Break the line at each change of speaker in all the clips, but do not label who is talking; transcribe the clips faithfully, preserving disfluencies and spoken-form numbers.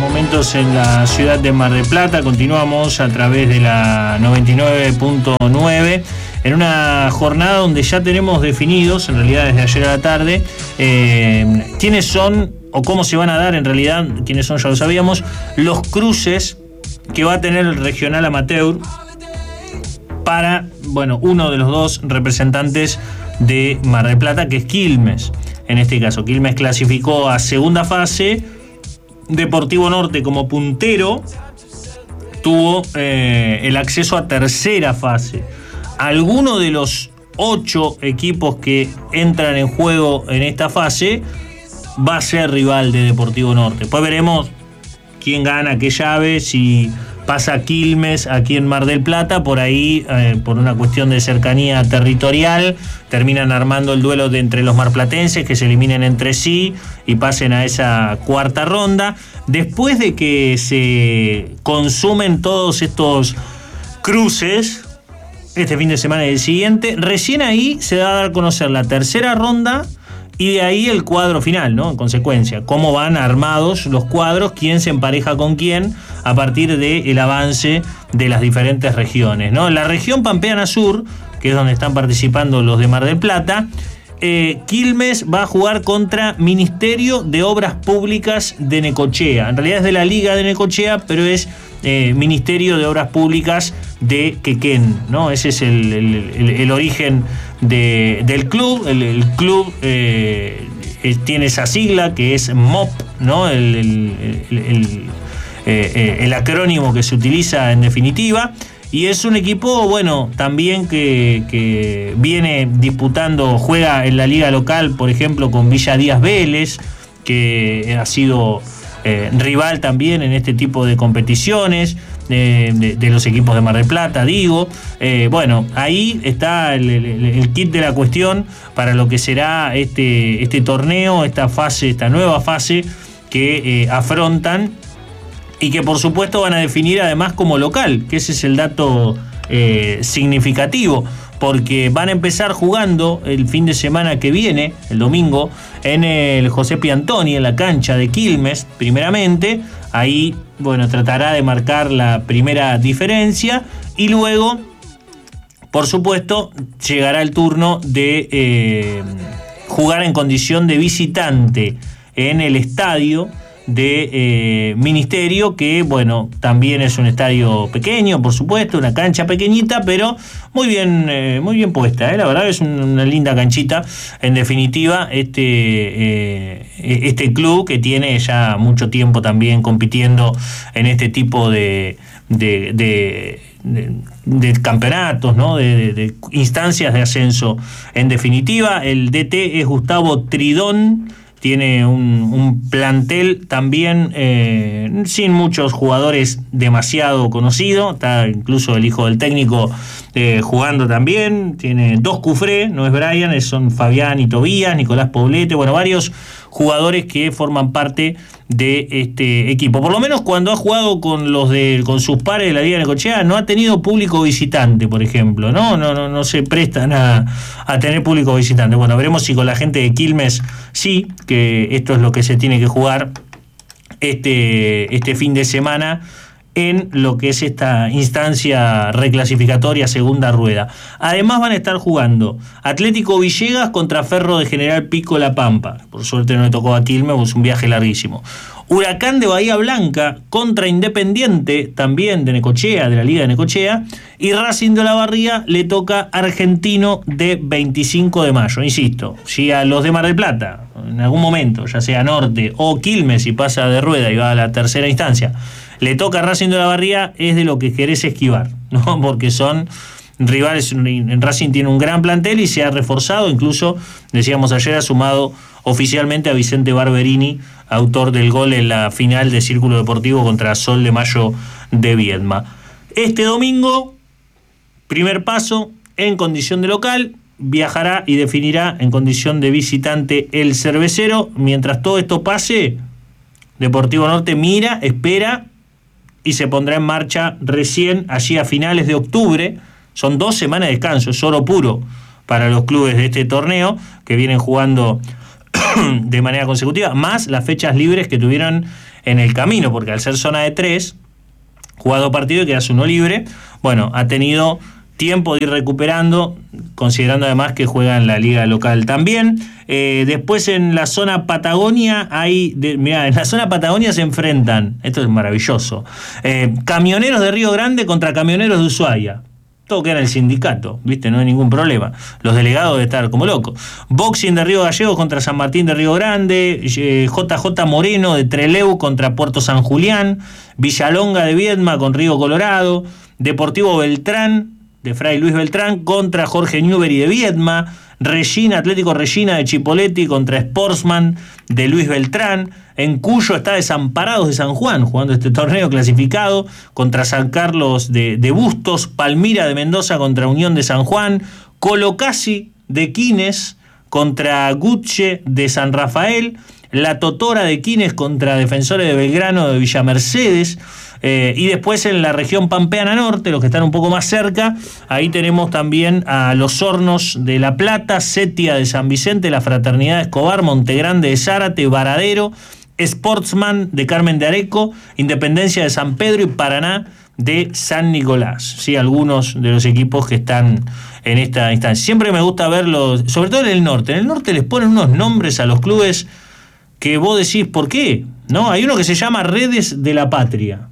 momentos en la ciudad de Mar del Plata. Continuamos a través de la noventa y nueve punto nueve en una jornada donde ya tenemos definidos, en realidad desde ayer a la tarde, eh, quiénes son o cómo se van a dar, en realidad, quiénes son ya lo sabíamos, los cruces que va a tener el regional amateur para, bueno, uno de los dos representantes de Mar del Plata, que es Quilmes. En este caso, Quilmes clasificó a segunda fase. Deportivo Norte, como puntero, tuvo eh, el acceso a tercera fase. Alguno de los ocho equipos que entran en juego en esta fase va a ser rival de Deportivo Norte. Después veremos quién gana, qué llave, si pasa Quilmes aquí en Mar del Plata. Por ahí, eh, por una cuestión de cercanía territorial, terminan armando el duelo de entre los marplatenses, que se eliminen entre sí y pasen a esa cuarta ronda. Después de que se consumen todos estos cruces, este fin de semana y el siguiente, recién ahí se va a dar a conocer la tercera ronda y de ahí el cuadro final, ¿no? En consecuencia, cómo van armados los cuadros, quién se empareja con quién a partir del avance de las diferentes regiones, ¿no? La región Pampeana Sur, que es donde están participando los de Mar del Plata, eh, Quilmes va a jugar contra Ministerio de Obras Públicas de Necochea. En realidad es de la Liga de Necochea, pero es eh, Ministerio de Obras Públicas de Quequén, ¿no? Ese es el, el, el, el origen de, del club. El, el club eh, tiene esa sigla que es M O P, ¿no? El, el, el, el, eh, el acrónimo que se utiliza en definitiva. Y es un equipo, bueno, también que, que viene disputando, juega en la liga local, por ejemplo, con Villa Díaz Vélez, que ha sido eh, rival también en este tipo de competiciones, eh, de, de los equipos de Mar del Plata, digo. Eh, bueno, ahí está el, el, el kit de la cuestión para lo que será este, este torneo, esta fase, esta nueva fase que eh, afrontan, y que por supuesto van a definir además como local, que ese es el dato eh, significativo, porque van a empezar jugando el fin de semana que viene, el domingo, en el José Piantoni, en la cancha de Quilmes, primeramente. Ahí, bueno, tratará de marcar la primera diferencia y luego, por supuesto, llegará el turno de eh, jugar en condición de visitante en el estadio de eh, Ministerio, que bueno, también es un estadio pequeño, por supuesto, una cancha pequeñita, pero muy bien, eh, muy bien puesta, eh, la verdad es una linda canchita. En definitiva, este, eh, este club que tiene ya mucho tiempo también compitiendo en este tipo de, de, de De, de campeonatos, ¿no? De, de, de instancias de ascenso. En definitiva, el D T es Gustavo Tridón. Tiene un, un plantel también eh, sin muchos jugadores demasiado conocidos. Está incluso el hijo del técnico eh, jugando también. Tiene dos cufrés, no es Brian, son Fabián y Tobías, Nicolás Poblete, bueno, varios jugadores que forman parte de este equipo. Por lo menos cuando ha jugado con los de con sus pares de la Liga de Necochea, no ha tenido público visitante, por ejemplo, ¿no? No, no, no se prestan a, a tener público visitante. Bueno, veremos si con la gente de Quilmes sí, que esto es lo que se tiene que jugar este, este fin de semana en lo que es esta instancia reclasificatoria segunda rueda. Además van a estar jugando Atlético Villegas contra Ferro de General Pico La Pampa. Por suerte no le tocó a Quilmes, es un viaje larguísimo. Huracán de Bahía Blanca contra Independiente, también de Necochea, de la Liga de Necochea. Y Racing de Olavarría le toca Argentino de veinticinco de mayo. Insisto, si a los de Mar del Plata, en algún momento, ya sea Norte o Quilmes, si pasa de rueda y va a la tercera instancia, le toca a Racing de Olavarría, es de lo que querés esquivar, ¿no? Porque son rivales. En Racing tiene un gran plantel y se ha reforzado, incluso, decíamos ayer, ha sumado oficialmente a Vicente Barberini, autor del gol en la final de Círculo Deportivo contra Sol de Mayo de Viedma. Este domingo, primer paso en condición de local, viajará y definirá en condición de visitante el Cervecero. Mientras todo esto pase, Deportivo Norte mira, espera y se pondrá en marcha recién allí a finales de octubre. Son dos semanas de descanso, es oro puro para los clubes de este torneo que vienen jugando de manera consecutiva, más las fechas libres que tuvieron en el camino, porque al ser zona de tres, jugado partido y quedas uno libre, bueno, ha tenido tiempo de ir recuperando, considerando además que juega en la liga local también. Eh, después en la zona Patagonia hay, de, mirá, en la zona Patagonia se enfrentan, esto es maravilloso, eh, Camioneros de Río Grande contra Camioneros de Ushuaia. Todo queda en el sindicato, ¿viste? No hay ningún problema. Los delegados deben estar como locos. Boxing de Río Gallegos contra San Martín de Río Grande, eh, J J Moreno de Trelew contra Puerto San Julián, Villalonga de Viedma con Río Colorado, Deportivo Beltrán de Fray Luis Beltrán contra Jorge Newbery de Viedma, Regina, Atlético Regina de Chipoleti contra Sportsman de Luis Beltrán. En Cuyo está Desamparados de San Juan, jugando este torneo clasificado, contra San Carlos de, de Bustos, Palmira de Mendoza contra Unión de San Juan, Colocasi de Quines contra Guche de San Rafael, La Totora de Quines contra Defensores de Belgrano de Villa Mercedes. Eh, y después en la región Pampeana Norte, los que están un poco más cerca, ahí tenemos también a Los Hornos de La Plata, Setia de San Vicente, La Fraternidad de Escobar, Montegrande de Zárate, Varadero, Sportsman de Carmen de Areco, Independencia de San Pedro y Paraná de San Nicolás. Sí, algunos de los equipos que están en esta instancia. Siempre me gusta verlos, sobre todo en el norte. En el norte les ponen unos nombres a los clubes que vos decís, ¿por qué? ¿No? Hay uno que se llama Redes de la Patria.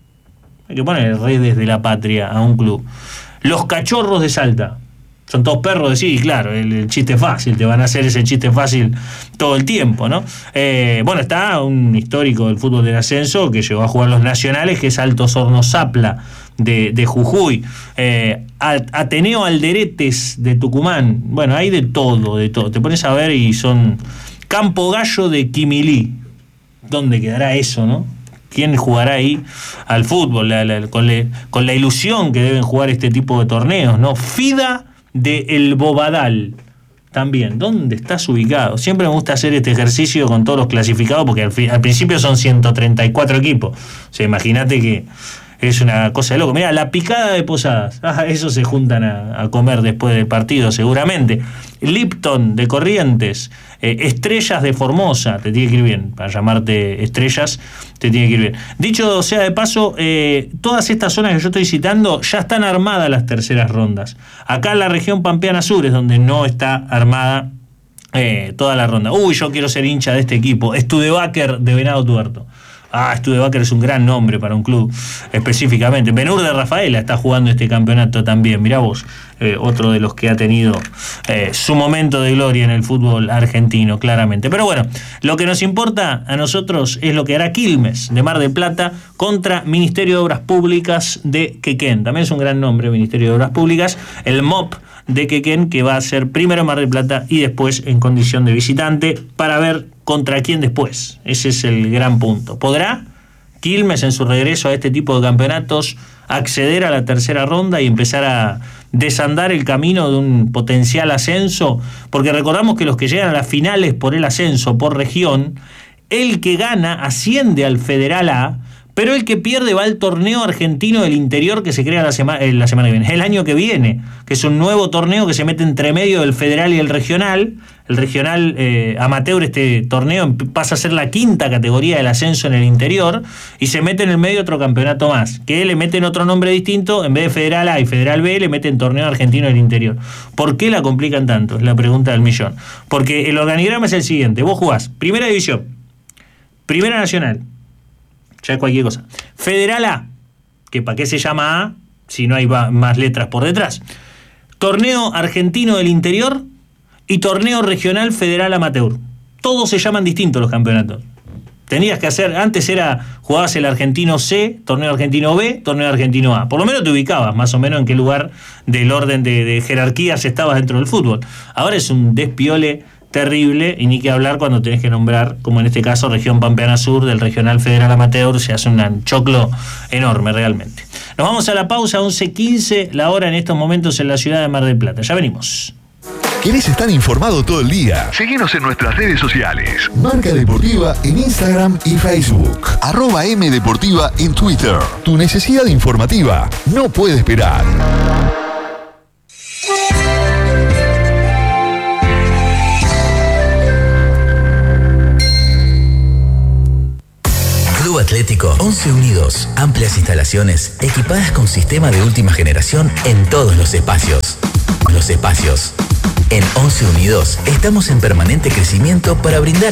Hay que poner Redes de la Patria a un club. Los Cachorros de Salta. Son todos perros de sí, claro, el, el chiste fácil, te van a hacer ese chiste fácil todo el tiempo, ¿no? Eh, bueno, está un histórico del fútbol del ascenso que llegó a jugar los nacionales, que es Altos Hornos Zapla de, de Jujuy. Eh, Ateneo Alderetes de Tucumán. Bueno, hay de todo, de todo. Te pones a ver y son Campo Gallo de Quimilí. ¿Dónde quedará eso, no? ¿Quién jugará ahí al fútbol? La, la, con, le, con la ilusión que deben jugar este tipo de torneos, ¿no? Fida de El Bobadal también. ¿Dónde estás ubicado? Siempre me gusta hacer este ejercicio con todos los clasificados porque al, al principio son ciento treinta y cuatro equipos. O sea, imagínate que es una cosa de loco. Mirá, La Picada de Posadas. Ah, eso se juntan a, a comer después del partido seguramente. Lipton de Corrientes. Eh, Estrellas de Formosa. Te tiene que ir bien. Para llamarte Estrellas, te tiene que ir bien. Dicho sea de paso, eh, todas estas zonas que yo estoy citando ya están armadas las terceras rondas. Acá en la región Pampeana Sur es donde no está armada eh, toda la ronda. Uy, yo quiero ser hincha de este equipo. Studebaker de Venado Tuerto. Ah, Studebaker es un gran nombre para un club específicamente. Benur de Rafaela está jugando este campeonato también. Mirá vos, eh, otro de los que ha tenido eh, su momento de gloria en el fútbol argentino, claramente. Pero bueno, lo que nos importa a nosotros es lo que hará Quilmes de Mar del Plata contra Ministerio de Obras Públicas de Quequén. También es un gran nombre, Ministerio de Obras Públicas. El M O P de Quequén, que va a ser primero en Mar del Plata y después en condición de visitante, para ver contra quién después. Ese es el gran punto. ¿Podrá Quilmes en su regreso a este tipo de campeonatos acceder a la tercera ronda y empezar a desandar el camino de un potencial ascenso? Porque recordamos que los que llegan a las finales por el ascenso por región, el que gana asciende al Federal A, pero el que pierde va al torneo argentino del interior que se crea la, sema- eh, la semana que viene, el año que viene, que es un nuevo torneo que se mete entre medio del federal y el regional. El regional eh, amateur, este torneo pasa a ser la quinta categoría del ascenso en el interior y se mete en el medio otro campeonato más, que le meten otro nombre distinto, en vez de Federal A y Federal B le meten torneo argentino del interior. ¿Por qué la complican tanto? Es la pregunta del millón. Porque el organigrama es el siguiente: vos jugás Primera División, Primera Nacional, ya es cualquier cosa, Federal A, que para qué se llama A si no hay más letras por detrás, Torneo Argentino del Interior y Torneo Regional Federal Amateur. Todos se llaman distintos los campeonatos. Tenías que hacer, antes era, jugabas el Argentino C, Torneo Argentino B, Torneo Argentino A. Por lo menos te ubicabas más o menos en qué lugar del orden de, de jerarquías estabas dentro del fútbol. Ahora es un despiole terrible, y ni que hablar cuando tenés que nombrar, como en este caso, región Pampeana Sur, del Regional Federal Amateur, se hace un choclo enorme realmente. Nos vamos a la pausa, once quince, la hora en estos momentos en la ciudad de Mar del Plata. Ya venimos.
¿Querés estar informado todo el día? Seguinos en nuestras redes sociales. Marca Deportiva en Instagram y Facebook. Arroba M Deportiva en Twitter. Tu necesidad informativa no puede esperar.
Club Atlético Once Unidos. Amplias instalaciones equipadas con sistema de última generación en todos los espacios. Los espacios. En Once Unidos estamos en permanente crecimiento para brindar